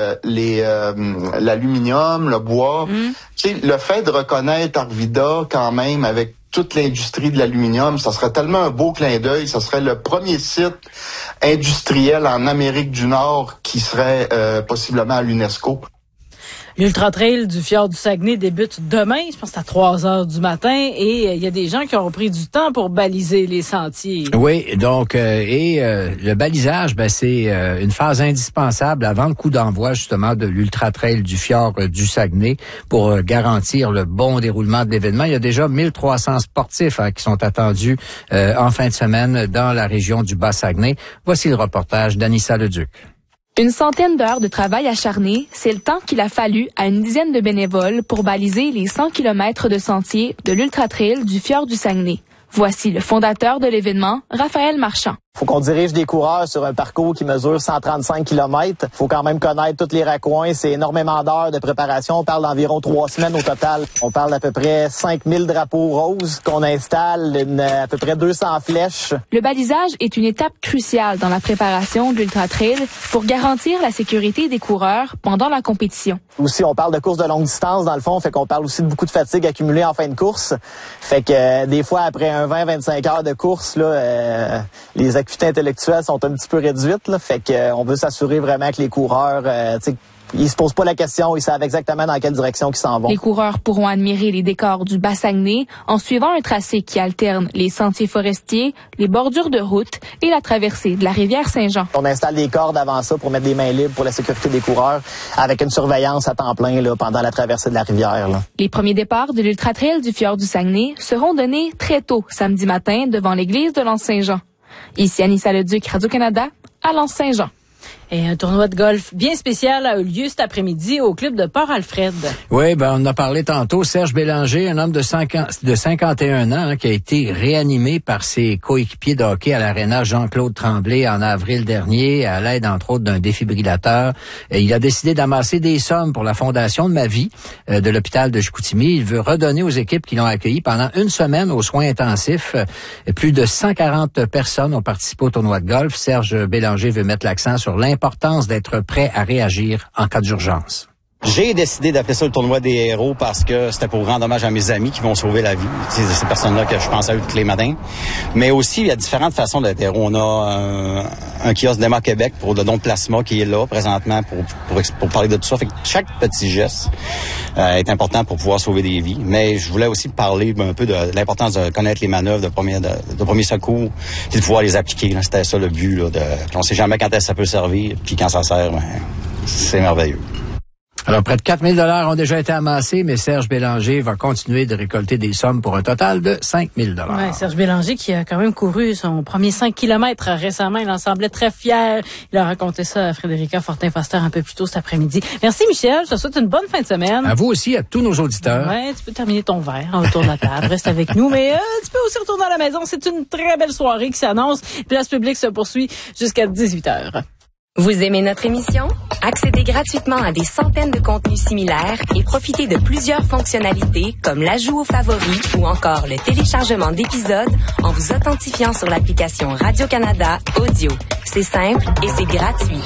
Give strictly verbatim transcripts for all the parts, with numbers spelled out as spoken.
euh, les euh, l'aluminium, le bois. Mm. Tu sais, le fait de reconnaître Arvida quand même avec toute l'industrie de l'aluminium, ça serait tellement un beau clin d'œil. Ça serait le premier site industriel en Amérique du Nord qui serait euh, possiblement à l'UNESCO. L'Ultra Trail du fjord du Saguenay débute demain, je pense que c'est à trois heures du matin, et il y a des gens qui ont pris du temps pour baliser les sentiers. Oui, donc, euh, et euh, le balisage, ben, c'est euh, une phase indispensable avant le coup d'envoi, justement, de l'Ultra Trail du fjord euh, du Saguenay pour euh, garantir le bon déroulement de l'événement. Il y a déjà mille trois cents sportifs hein, qui sont attendus euh, en fin de semaine dans la région du Bas-Saguenay. Voici le reportage d'Anissa Leduc. Une centaine d'heures de travail acharné, c'est le temps qu'il a fallu à une dizaine de bénévoles pour baliser les cent kilomètres de sentiers de l'Ultra Trail du fjord du Saguenay. Voici le fondateur de l'événement, Raphaël Marchand. Faut qu'on dirige des coureurs sur un parcours qui mesure cent trente-cinq kilomètres. Faut quand même connaître tous les raccoins. C'est énormément d'heures de préparation. On parle d'environ trois semaines au total. On parle d'à peu près cinq mille drapeaux roses qu'on installe, une, à peu près deux cents flèches. Le balisage est une étape cruciale dans la préparation de l'Ultra Trail pour garantir la sécurité des coureurs pendant la compétition. Aussi, on parle de course de longue distance dans le fond. Fait qu'on parle aussi de beaucoup de fatigue accumulée en fin de course. Fait que euh, des fois, après un vingt à vingt-cinq heures de course, là, euh, les acuités intellectuelles sont un petit peu réduites, là, fait que euh, on veut s'assurer vraiment que les coureurs, euh, tu sais, ils se posent pas la question, ils savent exactement dans quelle direction ils s'en vont. Les coureurs pourront admirer les décors du Bas-Saguenay en suivant un tracé qui alterne les sentiers forestiers, les bordures de route et la traversée de la rivière Saint-Jean. On installe des cordes avant ça pour mettre des mains libres pour la sécurité des coureurs, avec une surveillance à temps plein là, pendant la traversée de la rivière. Là. Les premiers départs de l'Ultra Trail du fjord du Saguenay seront donnés très tôt samedi matin devant l'église de l'Anse-Saint-Jean. Ici Anissa Leduc, Radio-Canada, à l'Anse-Saint-Jean. Et un tournoi de golf bien spécial a eu lieu cet après-midi au club de Port-Alfred. Oui, ben on en a parlé tantôt. Serge Bélanger, un homme de, cinquante, de cinquante et un ans, hein, qui a été réanimé par ses coéquipiers de hockey à l'aréna Jean-Claude Tremblay en avril dernier, à l'aide, entre autres, d'un défibrillateur. Et il a décidé d'amasser des sommes pour la Fondation de ma vie euh, de l'hôpital de Chicoutimi. Il veut redonner aux équipes qui l'ont accueilli pendant une semaine aux soins intensifs. Et plus de cent quarante personnes ont participé au tournoi de golf. Serge Bélanger veut mettre l'accent sur l'importance l'importance d'être prêt à réagir en cas d'urgence. J'ai décidé d'appeler ça le tournoi des héros parce que c'était pour rendre hommage à mes amis qui vont sauver la vie. C'est ces personnes-là que je pense à eux tous les matins. Mais aussi, il y a différentes façons d'être héros. On a un, un kiosque d'Emma Québec pour le don de plasma qui est là présentement pour, pour, pour parler de tout ça. Fait que chaque petit geste euh, est important pour pouvoir sauver des vies. Mais je voulais aussi parler un peu de, de l'importance de connaître les manœuvres de premier, de, de premier secours et de pouvoir les appliquer. Là. C'était ça le but. Là, de, on ne sait jamais quand ça peut servir. Puis quand ça sert, ben, c'est merveilleux. Alors, près de quatre mille dollars ont déjà été amassés, mais Serge Bélanger va continuer de récolter des sommes pour un total de cinq mille dollars. Ouais, Serge Bélanger qui a quand même couru son premier cinq kilomètres récemment. Il en semblait très fier. Il a raconté ça à Frédérica Fortin-Foster un peu plus tôt cet après-midi. Merci, Michel. Je te souhaite une bonne fin de semaine. À vous aussi, à tous nos auditeurs. Ouais, tu peux terminer ton verre en autour de la table. Reste avec nous, mais euh, tu peux aussi retourner à la maison. C'est une très belle soirée qui s'annonce. Place publique se poursuit jusqu'à dix-huit heures. Vous aimez notre émission? Accédez gratuitement à des centaines de contenus similaires et profitez de plusieurs fonctionnalités comme l'ajout aux favoris ou encore le téléchargement d'épisodes en vous authentifiant sur l'application Radio-Canada Audio. C'est simple et c'est gratuit.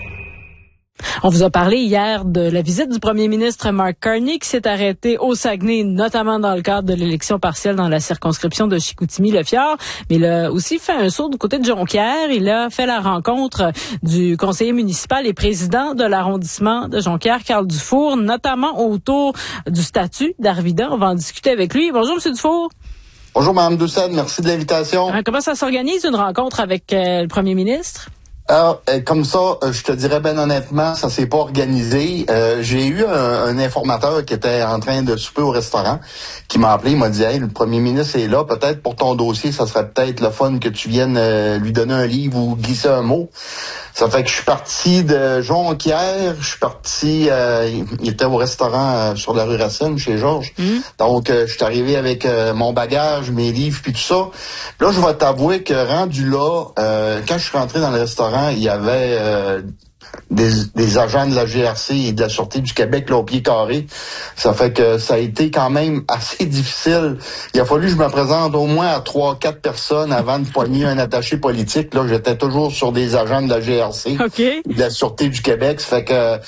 On vous a parlé hier de la visite du premier ministre Mark Carney qui s'est arrêté au Saguenay, notamment dans le cadre de l'élection partielle dans la circonscription de Chicoutimi-Le-Fjord. Mais il a aussi fait un saut du côté de Jonquière. Il a fait la rencontre du conseiller municipal et président de l'arrondissement de Jonquière, Carl Dufour, notamment autour du statut d'Arvida. On va en discuter avec lui. Bonjour, M. Dufour. Bonjour, Mme Doucette. Merci de l'invitation. Comment ça s'organise, une rencontre avec euh, le premier ministre? Alors, euh, comme ça, euh, je te dirais bien honnêtement, ça s'est pas organisé. Euh, j'ai eu un, un informateur qui était en train de souper au restaurant, qui m'a appelé, il m'a dit « Hey, le premier ministre est là, peut-être pour ton dossier, ça serait peut-être le fun que tu viennes euh, lui donner un livre ou glisser un mot. » Ça fait que je suis parti de Jonquière, je suis parti, euh, il était au restaurant euh, sur la rue Racine, chez Georges. Mmh. Donc, euh, je suis arrivé avec euh, mon bagage, mes livres, puis tout ça. Là, je vais t'avouer que rendu là, euh, quand je suis rentré dans le restaurant, il y avait euh, des, des agents de la G R C et de la Sûreté du Québec là, au pied carré. Ça fait que ça a été quand même assez difficile. Il a fallu que je me présente au moins à trois, quatre personnes avant de poigner un attaché politique. Là, j'étais toujours sur des agents de la G R C, okay. de la Sûreté du Québec. Ça fait que